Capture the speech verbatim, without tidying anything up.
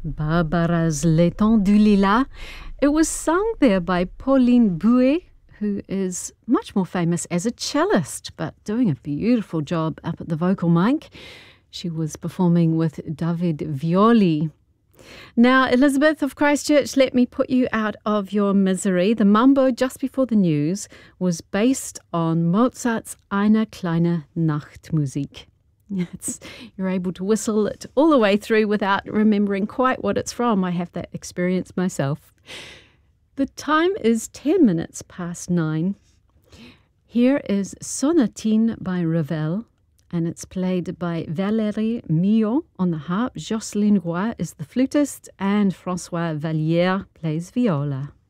Barbara's L'étang du Lilas. It was sung there by Pauline Bouet, who is much more famous as a cellist, but doing a beautiful job up at the vocal mic. She was performing with David Violi. Now, Elizabeth of Christchurch, let me put you out of your misery. The mambo just before the news was based on Mozart's Eine kleine Nachtmusik. It's, you're able to whistle it all the way through without remembering quite what it's from. I have that experience myself. The time is ten minutes past nine. Here is Sonatine by Ravel, and it's played by Valérie Millot on the harp, Jocelyne Roy is the flutist, and François Vallière plays viola.